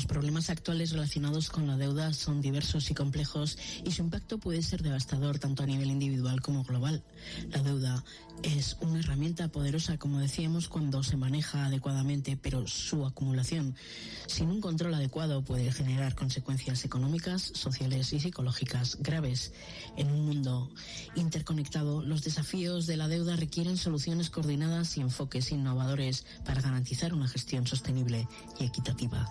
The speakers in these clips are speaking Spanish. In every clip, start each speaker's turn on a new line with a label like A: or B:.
A: Los problemas actuales relacionados con la deuda son diversos y complejos y su impacto puede ser devastador tanto a nivel individual como global. La deuda es una herramienta poderosa, como decíamos, cuando se maneja adecuadamente, pero su acumulación sin un control adecuado puede generar consecuencias económicas, sociales y psicológicas graves. En un mundo interconectado, los desafíos de la deuda requieren soluciones coordinadas y enfoques innovadores para garantizar una gestión sostenible y equitativa.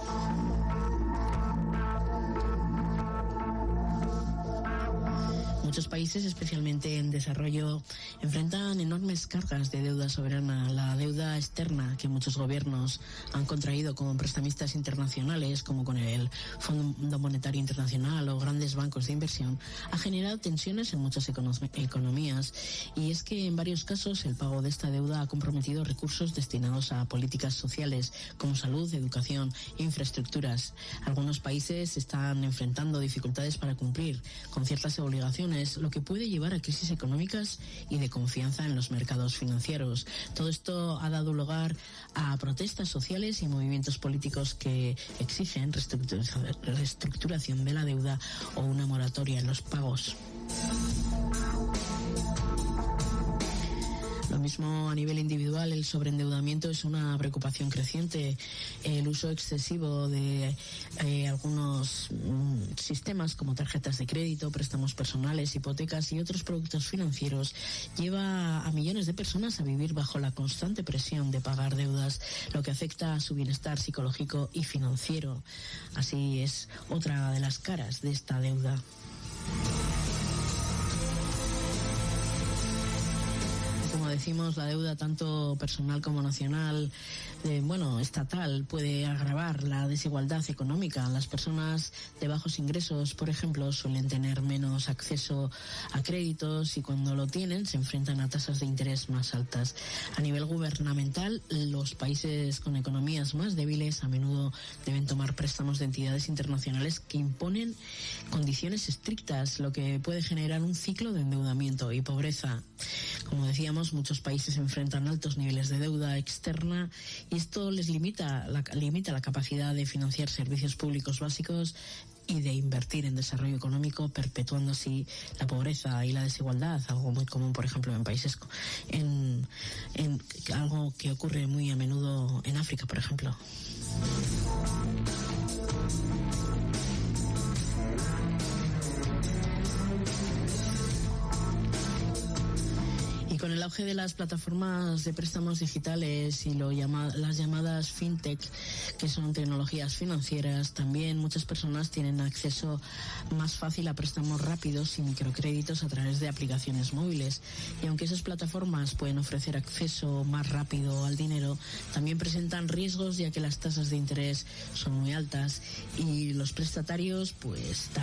A: Muchos países, especialmente en desarrollo, enfrentan enormes cargas de deuda soberana. La deuda externa que muchos gobiernos han contraído con prestamistas internacionales, como con el Fondo Monetario Internacional o grandes bancos de inversión, ha generado tensiones en muchas economías. Y es que en varios casos el pago de esta deuda ha comprometido recursos destinados a políticas sociales como salud, educación e infraestructuras. Algunos países están enfrentando dificultades para cumplir con ciertas obligaciones, lo que puede llevar a crisis económicas y de confianza en los mercados financieros. Todo esto ha dado lugar a protestas sociales y movimientos políticos que exigen reestructuración de la deuda o una moratoria en los pagos. Lo mismo a nivel individual, el sobreendeudamiento es una preocupación creciente. El uso excesivo de algunos sistemas como tarjetas de crédito, préstamos personales, hipotecas y otros productos financieros lleva a millones de personas a vivir bajo la constante presión de pagar deudas, lo que afecta a su bienestar psicológico y financiero. Así es otra de las caras de esta deuda. Como decimos, la deuda tanto personal como nacional, estatal, puede agravar la desigualdad económica. Las personas de bajos ingresos, por ejemplo, suelen tener menos acceso a créditos y cuando lo tienen se enfrentan a tasas de interés más altas. A nivel gubernamental, los países con economías más débiles a menudo deben tomar préstamos de entidades internacionales que imponen condiciones estrictas, lo que puede generar un ciclo de endeudamiento y pobreza. Como decíamos, muchos países enfrentan altos niveles de deuda externa y esto les limita la capacidad de financiar servicios públicos básicos y de invertir en desarrollo económico, perpetuando así la pobreza y la desigualdad, algo muy común, por ejemplo, en países, en algo que ocurre muy a menudo en África, por ejemplo. Con el auge de las plataformas de préstamos digitales y las llamadas fintech, que son tecnologías financieras, también muchas personas tienen acceso más fácil a préstamos rápidos y microcréditos a través de aplicaciones móviles. Y aunque esas plataformas pueden ofrecer acceso más rápido al dinero, también presentan riesgos, ya que las tasas de interés son muy altas y los prestatarios